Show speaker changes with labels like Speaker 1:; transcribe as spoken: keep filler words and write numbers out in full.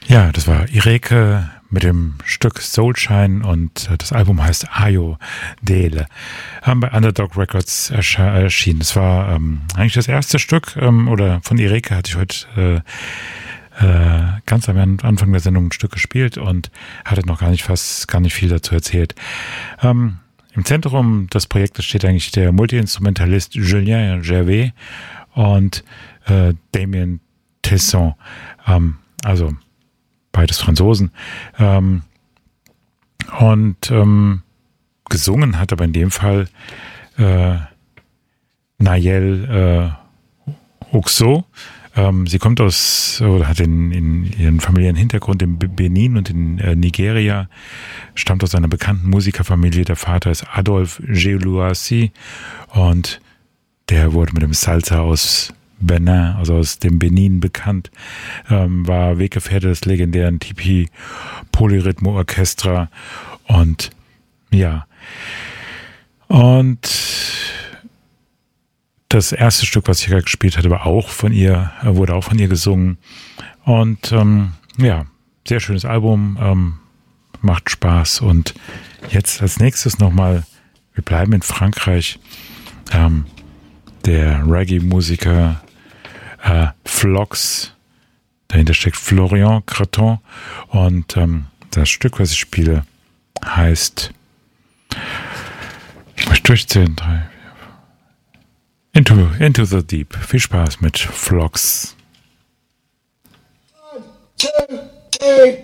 Speaker 1: Ja, das war Ireke mit dem Stück Soulshine und das Album heißt Ayo Dele. Haben bei Underdog Records erschienen. Das war ähm, eigentlich das erste Stück ähm, oder von Ireke hatte ich heute äh, äh, ganz am Anfang der Sendung ein Stück gespielt und hatte noch gar nicht fast gar nicht viel dazu erzählt. Ähm, Im Zentrum des Projektes steht eigentlich der Multi-Instrumentalist Julien Gervais und äh, Damien Tesson. Ähm, also beides Franzosen. Ähm, und ähm, gesungen hat aber in dem Fall äh, Nayel äh, Oxo. Ähm, sie kommt aus, oder hat in, in ihren familiären Hintergrund in Benin und in äh, Nigeria, stammt aus einer bekannten Musikerfamilie. Der Vater ist Adolphe Gelouassi und der wurde mit dem Salsa aus Benin, also aus dem Benin bekannt, ähm, war Weggefährte des legendären Tipi Polyrhythmo Orchestra und ja, und das erste Stück, was ich gerade gespielt hatte, war auch von ihr, wurde auch von ihr gesungen und ähm, ja, sehr schönes Album, ähm, macht Spaß und jetzt als nächstes nochmal, wir bleiben in Frankreich, ähm, der Reggae-Musiker äh, Flox, dahinter steckt Florian Creton und ähm, das Stück, was ich spiele, heißt ich möchte durchzählen, drei, vier, Into, Into the Deep. Viel Spaß mit Flox.
Speaker 2: One, two, three.